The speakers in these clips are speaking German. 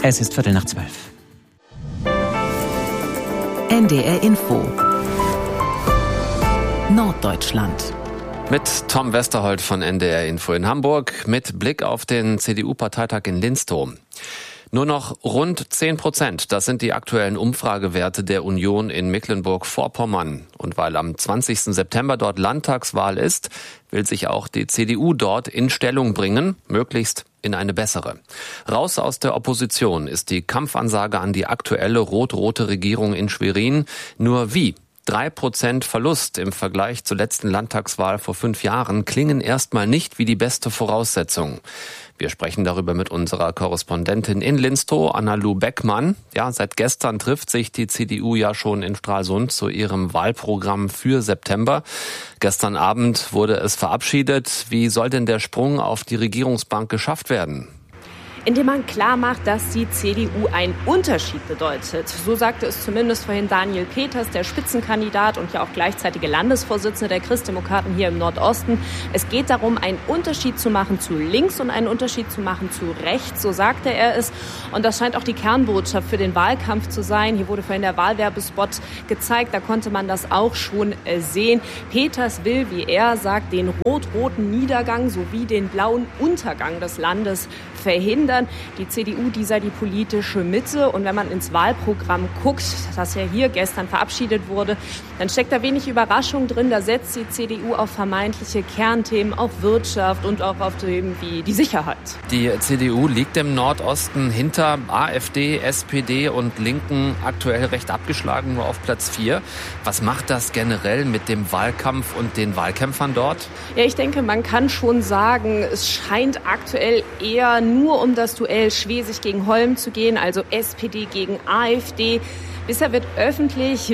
Es ist 11:15. NDR Info Norddeutschland. Mit Tom Westerholt von NDR Info in Hamburg mit Blick auf den CDU-Parteitag in Linstow. Nur noch rund 10%, das sind die aktuellen Umfragewerte der Union in Mecklenburg-Vorpommern. Und weil am 20. September dort Landtagswahl ist, will sich auch die CDU dort in Stellung bringen, möglichst in eine bessere. Raus aus der Opposition ist die Kampfansage an die aktuelle rot-rote Regierung in Schwerin. Nur wie? 3% Verlust im Vergleich zur letzten Landtagswahl vor 5 Jahren klingen erstmal nicht wie die beste Voraussetzung. Wir sprechen darüber mit unserer Korrespondentin in Linstow, Anna-Lu Beckmann. Ja, seit gestern trifft sich die CDU ja schon in Stralsund zu ihrem Wahlprogramm für September. Gestern Abend wurde es verabschiedet. Wie soll denn der Sprung auf die Regierungsbank geschafft werden? Indem man klar macht, dass die CDU einen Unterschied bedeutet. So sagte es zumindest vorhin Daniel Peters, der Spitzenkandidat und ja auch gleichzeitige Landesvorsitzende der Christdemokraten hier im Nordosten. Es geht darum, einen Unterschied zu machen zu links und einen Unterschied zu machen zu rechts, so sagte er es. Und das scheint auch die Kernbotschaft für den Wahlkampf zu sein. Hier wurde vorhin der Wahlwerbespot gezeigt, da konnte man das auch schon sehen. Peters will, wie er sagt, den rot-roten Niedergang sowie den blauen Untergang des Landes verhindern. Die CDU, die sei die politische Mitte. Und wenn man ins Wahlprogramm guckt, das ja hier gestern verabschiedet wurde, dann steckt da wenig Überraschung drin. Da setzt die CDU auf vermeintliche Kernthemen, auf Wirtschaft und auch auf Themen wie die Sicherheit. Die CDU liegt im Nordosten hinter AfD, SPD und Linken aktuell recht abgeschlagen, nur auf Platz 4. Was macht das generell mit dem Wahlkampf und den Wahlkämpfern dort? Ja, ich denke, man kann schon sagen, es scheint aktuell eher nur um das Duell Schwesig gegen Holm zu gehen, also SPD gegen AfD. Bisher wird öffentlich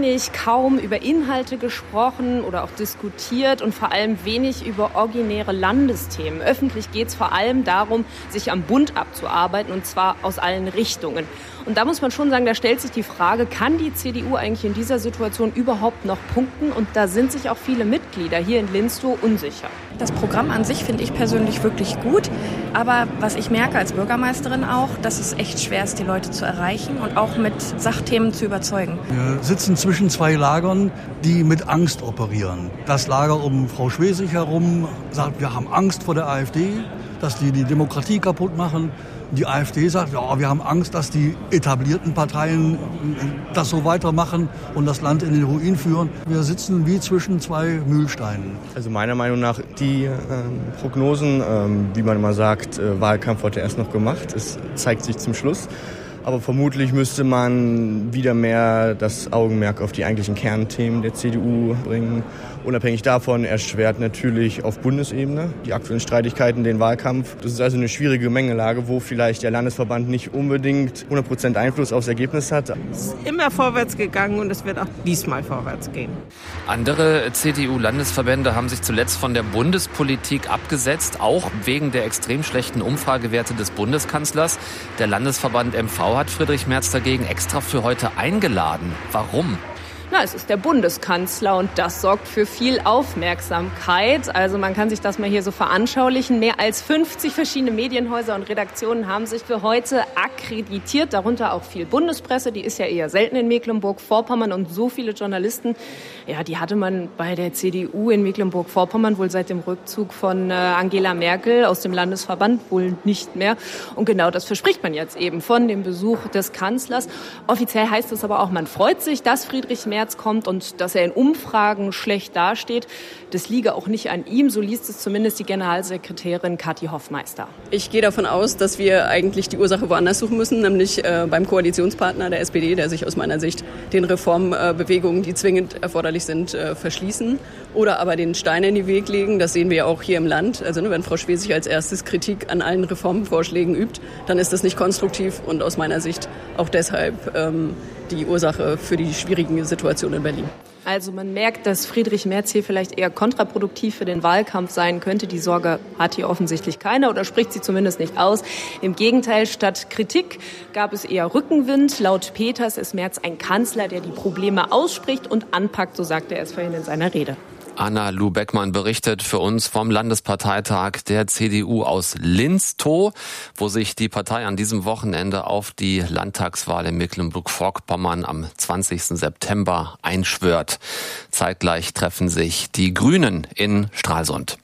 kaum über Inhalte gesprochen oder auch diskutiert und vor allem wenig über originäre Landesthemen. Öffentlich geht es vor allem darum, sich am Bund abzuarbeiten und zwar aus allen Richtungen. Und da muss man schon sagen, da stellt sich die Frage, kann die CDU eigentlich in dieser Situation überhaupt noch punkten? Und da sind sich auch viele Mitglieder hier in Linstow unsicher. Das Programm an sich finde ich persönlich wirklich gut. Aber was ich merke als Bürgermeisterin auch, dass es echt schwer ist, die Leute zu erreichen und auch mit Sachthemen zu überzeugen. Wir sitzen zwischen 2 Lagern, die mit Angst operieren. Das Lager um Frau Schwesig herum sagt, wir haben Angst vor der AfD, dass die Demokratie kaputt machen. Die AfD sagt, ja, wir haben Angst, dass die etablierten Parteien das so weitermachen und das Land in den Ruin führen. Wir sitzen wie zwischen 2 Mühlsteinen. Also meiner Meinung nach die Prognosen, wie man immer sagt, Wahlkampf wurde erst noch gemacht. Es zeigt sich zum Schluss. Aber vermutlich müsste man wieder mehr das Augenmerk auf die eigentlichen Kernthemen der CDU bringen. Unabhängig davon erschwert natürlich auf Bundesebene die aktuellen Streitigkeiten den Wahlkampf. Das ist also eine schwierige Gemengelage, wo vielleicht der Landesverband nicht unbedingt 100% Einfluss aufs Ergebnis hat. Es ist immer vorwärts gegangen und es wird auch diesmal vorwärts gehen. Andere CDU-Landesverbände haben sich zuletzt von der Bundespolitik abgesetzt, auch wegen der extrem schlechten Umfragewerte des Bundeskanzlers. Der Landesverband MV hat Friedrich Merz dagegen extra für heute eingeladen. Warum? Na, es ist der Bundeskanzler und das sorgt für viel Aufmerksamkeit. Also man kann sich das mal hier so veranschaulichen. Mehr als 50 verschiedene Medienhäuser und Redaktionen haben sich für heute akkreditiert, darunter auch viel Bundespresse. Die ist ja eher selten in Mecklenburg-Vorpommern und so viele Journalisten, ja, die hatte man bei der CDU in Mecklenburg-Vorpommern wohl seit dem Rückzug von Angela Merkel aus dem Landesverband wohl nicht mehr. Und genau das verspricht man jetzt eben von dem Besuch des Kanzlers. Offiziell heißt es aber auch, man freut sich, dass Friedrich Merz kommt und dass er in Umfragen schlecht dasteht. Das liege auch nicht an ihm, so liest es zumindest die Generalsekretärin Kathi Hoffmeister. Ich gehe davon aus, dass wir eigentlich die Ursache woanders suchen müssen, nämlich beim Koalitionspartner der SPD, der sich aus meiner Sicht den Reformbewegungen, die zwingend erforderlich sind, verschließen oder aber den Stein in den Weg legen. Das sehen wir ja auch hier im Land. Also wenn Frau Schwesig als erstes Kritik an allen Reformvorschlägen übt, dann ist das nicht konstruktiv und aus meiner Sicht auch deshalb die Ursache für die schwierigen Situationen in Berlin. Also man merkt, dass Friedrich Merz hier vielleicht eher kontraproduktiv für den Wahlkampf sein könnte. Die Sorge hat hier offensichtlich keiner oder spricht sie zumindest nicht aus. Im Gegenteil, statt Kritik gab es eher Rückenwind. Laut Peters ist Merz ein Kanzler, der die Probleme ausspricht und anpackt, so sagte er es vorhin in seiner Rede. Anna-Lu Beckmann berichtet für uns vom Landesparteitag der CDU aus Linstow, wo sich die Partei an diesem Wochenende auf die Landtagswahl in Mecklenburg-Vorpommern am 20. September einschwört. Zeitgleich treffen sich die Grünen in Stralsund.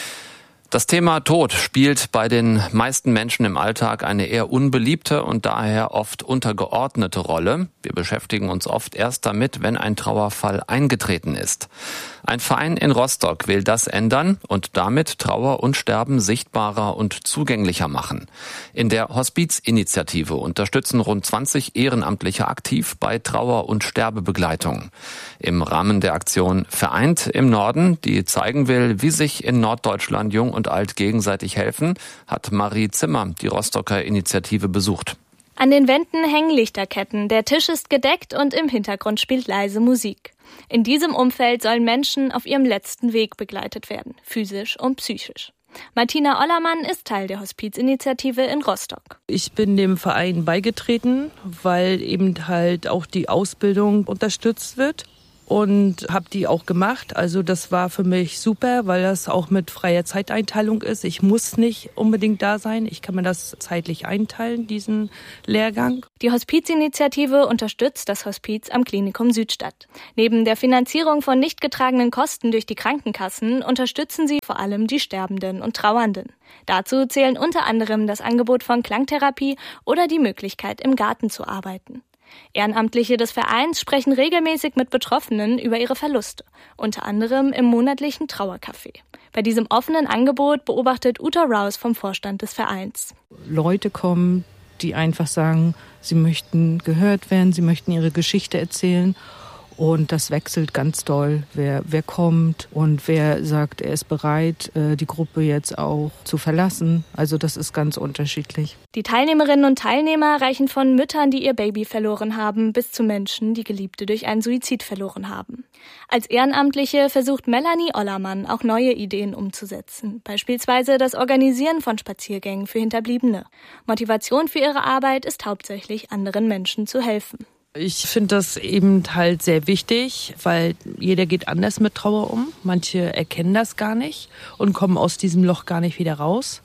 Das Thema Tod spielt bei den meisten Menschen im Alltag eine eher unbeliebte und daher oft untergeordnete Rolle. Wir beschäftigen uns oft erst damit, wenn ein Trauerfall eingetreten ist. Ein Verein in Rostock will das ändern und damit Trauer und Sterben sichtbarer und zugänglicher machen. In der Hospizinitiative unterstützen rund 20 Ehrenamtliche aktiv bei Trauer- und Sterbebegleitung. Im Rahmen der Aktion Vereint im Norden, die zeigen will, wie sich in Norddeutschland Jung und Alt gegenseitig helfen, hat Marie Zimmer die Rostocker Initiative besucht. An den Wänden hängen Lichterketten, der Tisch ist gedeckt und im Hintergrund spielt leise Musik. In diesem Umfeld sollen Menschen auf ihrem letzten Weg begleitet werden, physisch und psychisch. Martina Ollermann ist Teil der Hospizinitiative in Rostock. Ich bin dem Verein beigetreten, weil eben halt auch die Ausbildung unterstützt wird. Und habe die auch gemacht. Also das war für mich super, weil das auch mit freier Zeiteinteilung ist. Ich muss nicht unbedingt da sein. Ich kann mir das zeitlich einteilen, diesen Lehrgang. Die Hospizinitiative unterstützt das Hospiz am Klinikum Südstadt. Neben der Finanzierung von nicht getragenen Kosten durch die Krankenkassen unterstützen sie vor allem die Sterbenden und Trauernden. Dazu zählen unter anderem das Angebot von Klangtherapie oder die Möglichkeit, im Garten zu arbeiten. Ehrenamtliche des Vereins sprechen regelmäßig mit Betroffenen über ihre Verluste, unter anderem im monatlichen Trauercafé. Bei diesem offenen Angebot beobachtet Uta Rouse vom Vorstand des Vereins. Leute kommen, die einfach sagen, sie möchten gehört werden, sie möchten ihre Geschichte erzählen. Und das wechselt ganz doll, wer kommt und wer sagt, er ist bereit, die Gruppe jetzt auch zu verlassen. Also das ist ganz unterschiedlich. Die Teilnehmerinnen und Teilnehmer reichen von Müttern, die ihr Baby verloren haben, bis zu Menschen, die Geliebte durch einen Suizid verloren haben. Als Ehrenamtliche versucht Melanie Ollermann auch neue Ideen umzusetzen. Beispielsweise das Organisieren von Spaziergängen für Hinterbliebene. Motivation für ihre Arbeit ist hauptsächlich, anderen Menschen zu helfen. Ich finde das eben halt sehr wichtig, weil jeder geht anders mit Trauer um. Manche erkennen das gar nicht und kommen aus diesem Loch gar nicht wieder raus,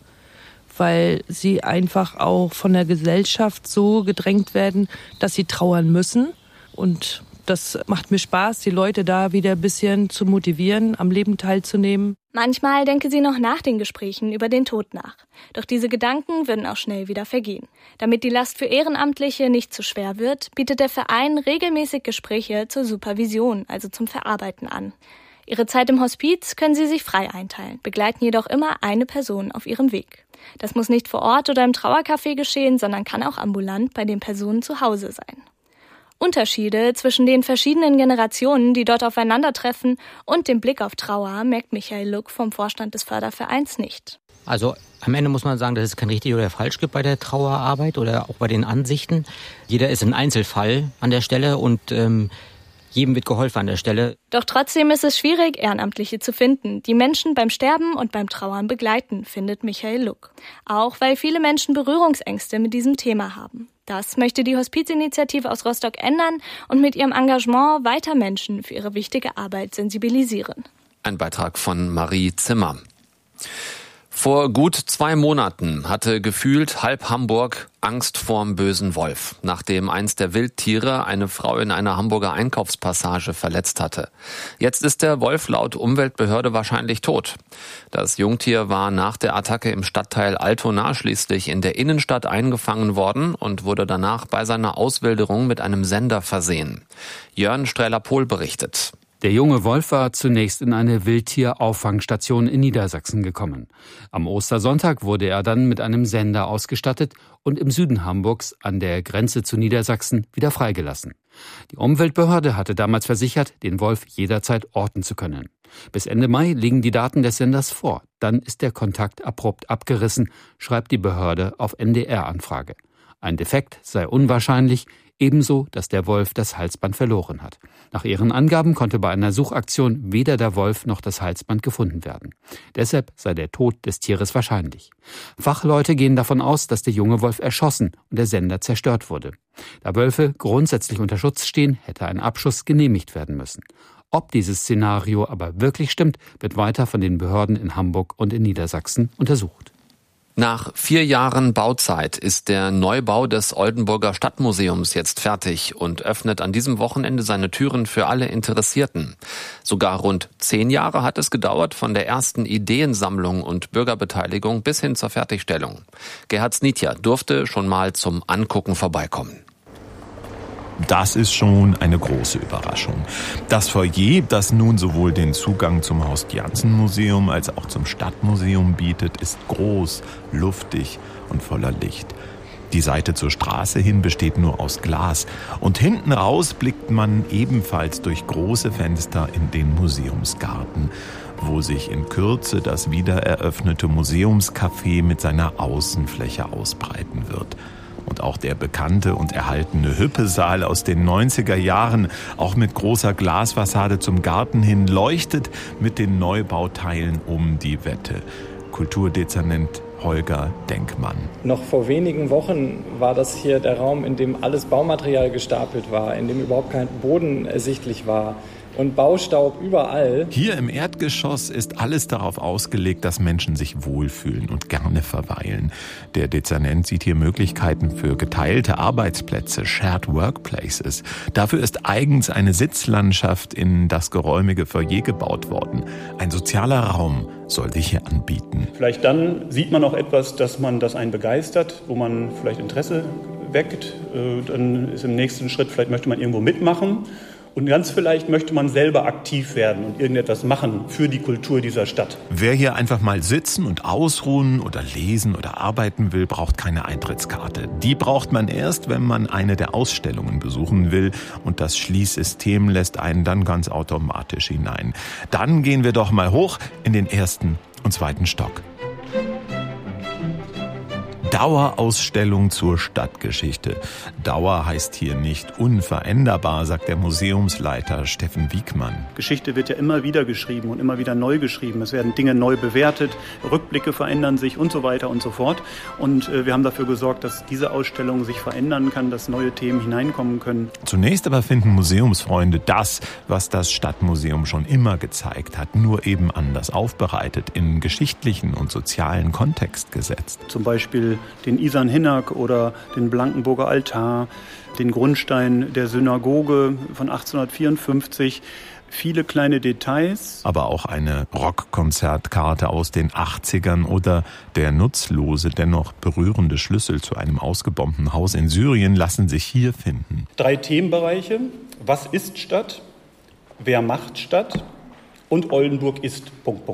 weil sie einfach auch von der Gesellschaft so gedrängt werden, dass sie trauern müssen. Und das macht mir Spaß, die Leute da wieder ein bisschen zu motivieren, am Leben teilzunehmen. Manchmal denke sie noch nach den Gesprächen über den Tod nach. Doch diese Gedanken würden auch schnell wieder vergehen. Damit die Last für Ehrenamtliche nicht zu schwer wird, bietet der Verein regelmäßig Gespräche zur Supervision, also zum Verarbeiten an. Ihre Zeit im Hospiz können sie sich frei einteilen, begleiten jedoch immer eine Person auf ihrem Weg. Das muss nicht vor Ort oder im Trauercafé geschehen, sondern kann auch ambulant bei den Personen zu Hause sein. Unterschiede zwischen den verschiedenen Generationen, die dort aufeinandertreffen, und dem Blick auf Trauer merkt Michael Luck vom Vorstand des Fördervereins nicht. Also am Ende muss man sagen, dass es kein richtig oder falsch gibt bei der Trauerarbeit oder auch bei den Ansichten. Jeder ist ein Einzelfall an der Stelle und jedem wird geholfen an der Stelle. Doch trotzdem ist es schwierig, Ehrenamtliche zu finden, die Menschen beim Sterben und beim Trauern begleiten, findet Michael Luck. Auch weil viele Menschen Berührungsängste mit diesem Thema haben. Das möchte die Hospizinitiative aus Rostock ändern und mit ihrem Engagement weiter Menschen für ihre wichtige Arbeit sensibilisieren. Ein Beitrag von Marie Zimmer. Vor gut 2 Monaten hatte gefühlt halb Hamburg Angst vorm bösen Wolf, nachdem eins der Wildtiere eine Frau in einer Hamburger Einkaufspassage verletzt hatte. Jetzt ist der Wolf laut Umweltbehörde wahrscheinlich tot. Das Jungtier war nach der Attacke im Stadtteil Altona schließlich in der Innenstadt eingefangen worden und wurde danach bei seiner Auswilderung mit einem Sender versehen. Jörn Strehler-Pohl berichtet. Der junge Wolf war zunächst in eine Wildtierauffangstation in Niedersachsen gekommen. Am Ostersonntag wurde er dann mit einem Sender ausgestattet und im Süden Hamburgs an der Grenze zu Niedersachsen wieder freigelassen. Die Umweltbehörde hatte damals versichert, den Wolf jederzeit orten zu können. Bis Ende Mai liegen die Daten des Senders vor. Dann ist der Kontakt abrupt abgerissen, schreibt die Behörde auf NDR-Anfrage. Ein Defekt sei unwahrscheinlich, ebenso, dass der Wolf das Halsband verloren hat. Nach ihren Angaben konnte bei einer Suchaktion weder der Wolf noch das Halsband gefunden werden. Deshalb sei der Tod des Tieres wahrscheinlich. Fachleute gehen davon aus, dass der junge Wolf erschossen und der Sender zerstört wurde. Da Wölfe grundsätzlich unter Schutz stehen, hätte ein Abschuss genehmigt werden müssen. Ob dieses Szenario aber wirklich stimmt, wird weiter von den Behörden in Hamburg und in Niedersachsen untersucht. Nach 4 Jahren Bauzeit ist der Neubau des Oldenburger Stadtmuseums jetzt fertig und öffnet an diesem Wochenende seine Türen für alle Interessierten. Sogar rund 10 Jahre hat es gedauert von der ersten Ideensammlung und Bürgerbeteiligung bis hin zur Fertigstellung. Gerhard Snitja durfte schon mal zum Angucken vorbeikommen. Das ist schon eine große Überraschung. Das Foyer, das nun sowohl den Zugang zum Horst-Janssen-Museum als auch zum Stadtmuseum bietet, ist groß, luftig und voller Licht. Die Seite zur Straße hin besteht nur aus Glas und hinten raus blickt man ebenfalls durch große Fenster in den Museumsgarten, wo sich in Kürze das wiedereröffnete Museumscafé mit seiner Außenfläche ausbreiten wird. Und auch der bekannte und erhaltene Hüppesaal aus den 90er Jahren, auch mit großer Glasfassade zum Garten hin, leuchtet mit den Neubauteilen um die Wette. Kulturdezernent Holger Denkmann. Noch vor wenigen Wochen war das hier der Raum, in dem alles Baumaterial gestapelt war, in dem überhaupt kein Boden ersichtlich war. Und Baustaub überall. Hier im Erdgeschoss ist alles darauf ausgelegt, dass Menschen sich wohlfühlen und gerne verweilen. Der Dezernent sieht hier Möglichkeiten für geteilte Arbeitsplätze, Shared Workplaces. Dafür ist eigens eine Sitzlandschaft in das geräumige Foyer gebaut worden. Ein sozialer Raum soll sich hier anbieten. Vielleicht dann sieht man auch etwas, dass einen begeistert, wo man vielleicht Interesse weckt. Dann ist im nächsten Schritt, vielleicht möchte man irgendwo mitmachen. Und ganz vielleicht möchte man selber aktiv werden und irgendetwas machen für die Kultur dieser Stadt. Wer hier einfach mal sitzen und ausruhen oder lesen oder arbeiten will, braucht keine Eintrittskarte. Die braucht man erst, wenn man eine der Ausstellungen besuchen will. Und das Schließsystem lässt einen dann ganz automatisch hinein. Dann gehen wir doch mal hoch in den 1. und 2. Stock. Dauerausstellung zur Stadtgeschichte. Dauer heißt hier nicht unveränderbar, sagt der Museumsleiter Steffen Wiegmann. Geschichte wird ja immer wieder geschrieben und immer wieder neu geschrieben. Es werden Dinge neu bewertet, Rückblicke verändern sich und so weiter und so fort. Und wir haben dafür gesorgt, dass diese Ausstellung sich verändern kann, dass neue Themen hineinkommen können. Zunächst aber finden Museumsfreunde das, was das Stadtmuseum schon immer gezeigt hat, nur eben anders aufbereitet, in geschichtlichen und sozialen Kontext gesetzt. Zum Beispiel den Isan-Hinnerk oder den Blankenburger Altar, den Grundstein der Synagoge von 1854. Viele kleine Details. Aber auch eine Rockkonzertkarte aus den 80ern oder der nutzlose, dennoch berührende Schlüssel zu einem ausgebombten Haus in Syrien lassen sich hier finden. 3 Themenbereiche. Was ist Stadt? Wer macht Stadt? Und Oldenburg ist...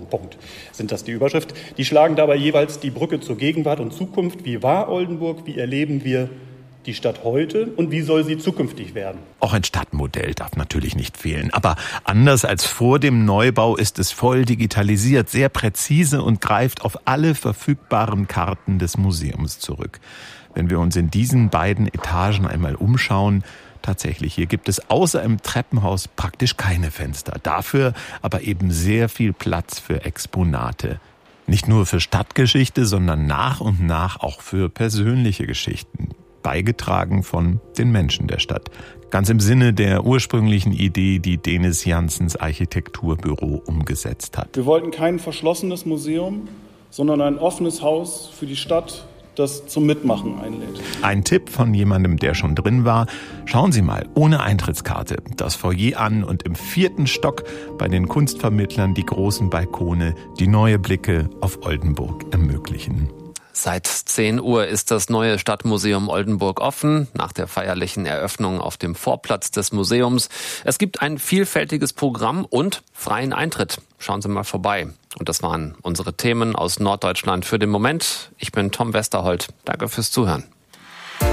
Sind das die Überschrift? Die schlagen dabei jeweils die Brücke zur Gegenwart und Zukunft. Wie war Oldenburg? Wie erleben wir die Stadt heute? Und wie soll sie zukünftig werden? Auch ein Stadtmodell darf natürlich nicht fehlen. Aber anders als vor dem Neubau ist es voll digitalisiert, sehr präzise und greift auf alle verfügbaren Karten des Museums zurück. Wenn wir uns in diesen beiden Etagen einmal umschauen, tatsächlich, hier gibt es außer im Treppenhaus praktisch keine Fenster. Dafür aber eben sehr viel Platz für Exponate. Nicht nur für Stadtgeschichte, sondern nach und nach auch für persönliche Geschichten. Beigetragen von den Menschen der Stadt. Ganz im Sinne der ursprünglichen Idee, die Denis Janssens Architekturbüro umgesetzt hat. Wir wollten kein verschlossenes Museum, sondern ein offenes Haus für die Stadt, das zum Mitmachen einlädt. Ein Tipp von jemandem, der schon drin war. Schauen Sie mal, ohne Eintrittskarte, das Foyer an und im 4. Stock bei den Kunstvermittlern die großen Balkone, die neue Blicke auf Oldenburg ermöglichen. Seit 10 Uhr ist das neue Stadtmuseum Oldenburg offen, nach der feierlichen Eröffnung auf dem Vorplatz des Museums. Es gibt ein vielfältiges Programm und freien Eintritt. Schauen Sie mal vorbei. Und das waren unsere Themen aus Norddeutschland für den Moment. Ich bin Tom Westerholt. Danke fürs Zuhören.